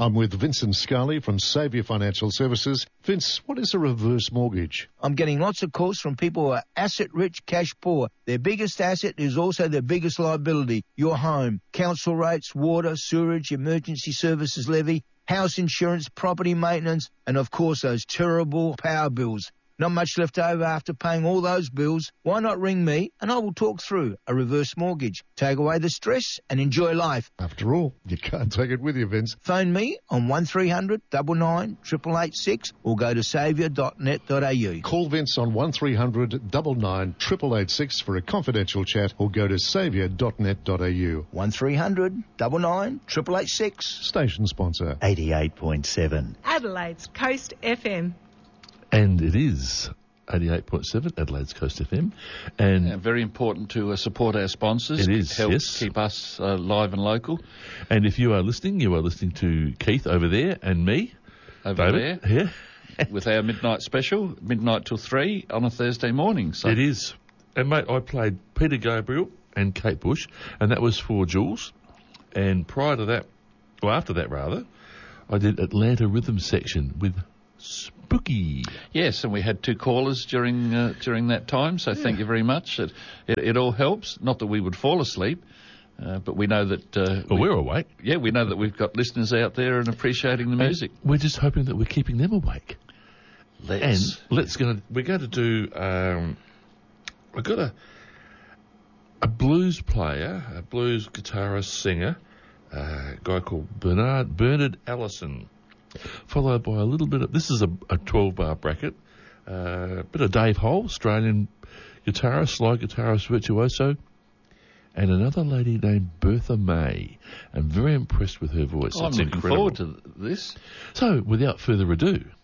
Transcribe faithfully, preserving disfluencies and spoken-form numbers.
I'm with Vincent Scully from Saviour Financial Services. Vince, what is a reverse mortgage? I'm getting lots of calls from people who are asset-rich, cash-poor. Their biggest asset is also their biggest liability, your home. Council rates, water, sewerage, emergency services levy, house insurance, property maintenance, and of course those terrible power bills. Not much left over after paying all those bills. Why not ring me and I will talk through a reverse mortgage. Take away the stress and enjoy life. After all, you can't take it with you, Vince. Phone me on one three hundred nine nine eight eight eight six or go to saviour dot net dot a u. Call Vince on one three hundred nine nine eight eight eight six for a confidential chat or go to saviour dot net dot a u. one three hundred nine nine eight eight eight six. Station sponsor. eighty-eight point seven. Adelaide's Coast F M. And it is eighty-eight point seven, Adelaide's Coast F M. And yeah, very important to uh, support our sponsors. It is, help yes. keep us uh, live and local. And if you are listening, you are listening to Keith over there and me. Over David, there. Yeah. With our midnight special, midnight till three on a Thursday morning. So. It is. And, mate, I played Peter Gabriel and Kate Bush, and that was for Jules. And prior to that, or after that, rather, I did Atlanta Rhythm Section with Spooky. Yes, and we had two callers during uh, during that time, so yeah. Thank you very much. It, it, it all helps. Not that we would fall asleep, uh, but we know that... Uh, well, we, we're awake. Yeah, we know that we've got listeners out there and appreciating the music. And we're just hoping that we're keeping them awake. Let's. And let's go. We're going to do... Um, we've got a, a blues player, a blues guitarist, singer, uh, a guy called Bernard Bernard Allison, followed by a little bit of, this is a, a twelve-bar bracket, a uh, bit of Dave Hole, Australian guitarist, slide guitarist, virtuoso, and another lady named Bertha May. I'm very impressed with her voice. Oh, it's I'm looking incredible. forward to this. So, without further ado,